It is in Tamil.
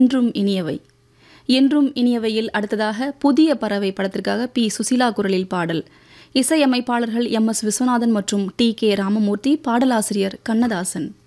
என்றும் இனியவை. என்றும் இனியவையில் அடுத்ததாக புதிய பறவை படத்திற்காக பி. சுசீலா குரலில் பாடல். இசையமைப்பாளர்கள் எம். எஸ். விஸ்வநாதன் மற்றும் டி. கே. ராமமூர்த்தி, பாடலாசிரியர் கண்ணதாசன்.